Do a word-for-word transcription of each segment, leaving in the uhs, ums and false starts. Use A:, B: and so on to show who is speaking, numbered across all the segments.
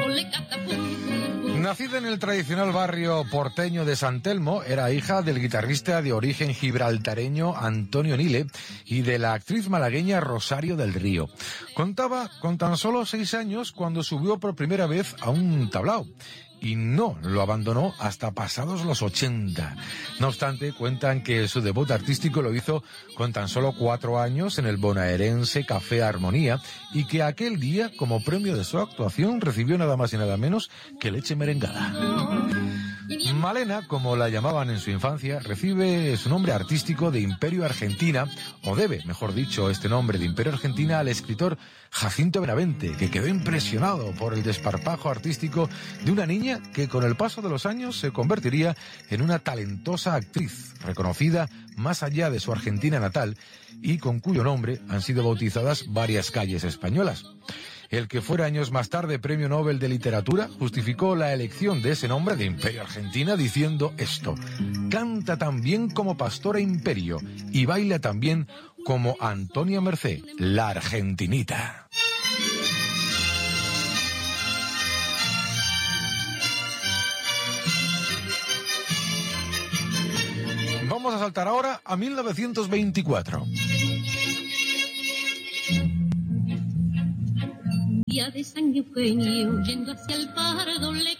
A: Nacida en el tradicional barrio porteño de San Telmo, era hija del guitarrista de origen gibraltareño Antonio Nile y de la actriz malagueña Rosario del Río. Contaba con tan solo seis años cuando subió por primera vez a un tablao. Y no lo abandonó hasta pasados los ochenta. No obstante, cuentan que su debut artístico lo hizo con tan solo cuatro años en el bonaerense Café Armonía y que aquel día, como premio de su actuación, recibió nada más y nada menos que leche merengada. Malena, como la llamaban en su infancia, recibe su nombre artístico de Imperio Argentina, o debe, mejor dicho, este nombre de Imperio Argentina al escritor Jacinto Benavente, que quedó impresionado por el desparpajo artístico de una niña que con el paso de los años se convertiría en una talentosa actriz, reconocida más allá de su Argentina natal y con cuyo nombre han sido bautizadas varias calles españolas. El que fuera años más tarde Premio Nobel de Literatura justificó la elección de ese nombre de Imperio Argentina diciendo esto: canta tan bien como Pastora Imperio y baila tan bien como Antonia Mercé, la argentinita. Vamos a saltar ahora a mil novecientos veinticuatro.
B: Día de San Eugenio, yendo hacia el Pardo le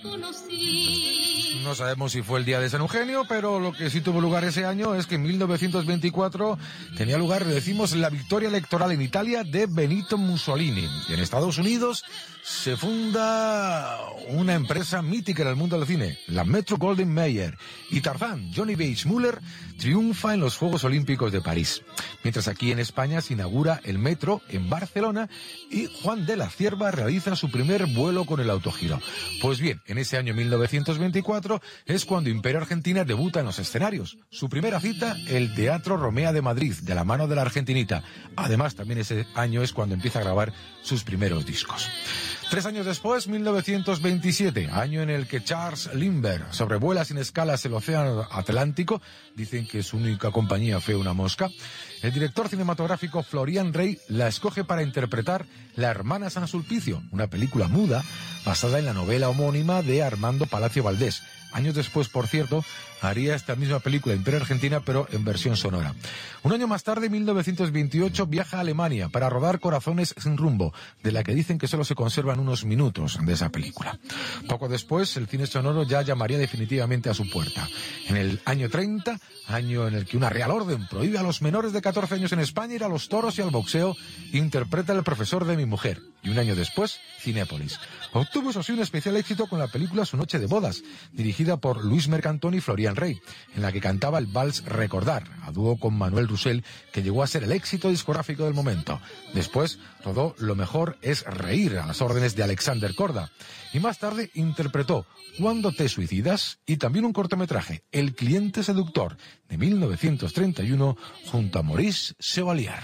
B: conocí.
A: No sabemos si fue el día de San Eugenio, pero lo que sí tuvo lugar ese año es que en mil novecientos veinticuatro tenía lugar, decimos, la victoria electoral en Italia de Benito Mussolini. Y en Estados Unidos se funda una empresa mítica en el mundo del cine, la Metro-Goldwyn-Mayer. Y Tarzán, Johnny Weissmuller, triunfa en los Juegos Olímpicos de París. Mientras aquí en España se inaugura el metro en Barcelona y Juan de la Cierva realiza su primer vuelo con el autogiro. Pues bien, en ese año mil novecientos veinticuatro es cuando Imperio Argentina debuta en los escenarios. Su primera cita, el Teatro Romea de Madrid, de la mano de la argentinita. Además, también ese año es cuando empieza a grabar sus primeros discos. Tres años después, mil novecientos veintisiete, año en el que Charles Lindbergh sobrevuela sin escalas el océano Atlántico, dicen que su única compañía fue una mosca, el director cinematográfico Florian Rey la escoge para interpretar La hermana San Sulpicio, una película muda basada en la novela homónima de Armando Palacio Valdés. Años después, por cierto, haría esta misma película Imperio Argentina, pero en versión sonora. Un año más tarde, mil novecientos veintiocho, viaja a Alemania para rodar Corazones sin rumbo, de la que dicen que solo se conservan unos minutos de esa película. Poco después, el cine sonoro ya llamaría definitivamente a su puerta. En el año treinta, año en el que una real orden prohíbe a los menores de catorce años en España ir a los toros y al boxeo, interpreta El profesor de mi mujer. Y un año después, Cinépolis. Obtuvo eso sí un especial éxito con la película Su noche de bodas, dirigida por Luis Mercantoni y Florian Rey, en la que cantaba el vals Recordar, a dúo con Manuel Roussel, que llegó a ser el éxito discográfico del momento. Después rodó Lo mejor es reír, a las órdenes de Alexander Korda. Y más tarde interpretó Cuando te suicidas y también un cortometraje, El cliente seductor, de mil novecientos treinta y uno, junto a Maurice Chevalier.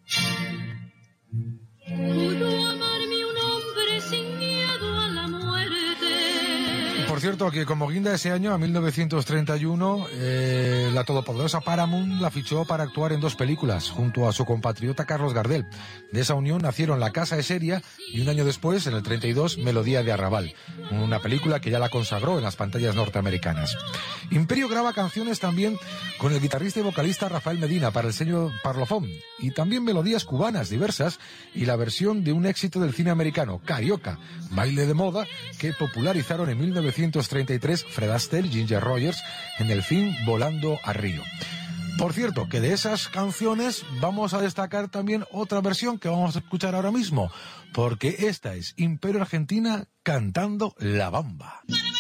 B: Pudo amarme un hombre sin miedo a la muerte.
A: Por cierto, que como guinda ese año, a mil novecientos treinta y uno, eh, la todopoderosa Paramount la fichó para actuar en dos películas, junto a su compatriota Carlos Gardel. De esa unión nacieron La casa es seria y un año después, en el treinta y dos, Melodía de Arrabal, una película que ya la consagró en las pantallas norteamericanas. Imperio graba canciones también con el guitarrista y vocalista Rafael Medina para el sello Parlophone, y también melodías cubanas diversas y la versión de un éxito del cine americano, Carioca, baile de moda, que popularizaron en mil novecientos treinta y tres Fred Astaire y Ginger Rogers en el film Volando a Río. Por cierto, que de esas canciones vamos a destacar también otra versión que vamos a escuchar ahora mismo, porque esta es Imperio Argentina cantando La Bamba.